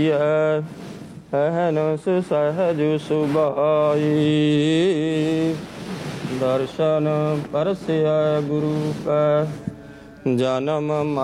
ਅਹਨਸ ਸਹਿਜ ਸੁਭਾਈ। ਦਰਸ਼ਨ ਪਰਸੈ ਗੁਰੂ ਕੈ ਜਨਮ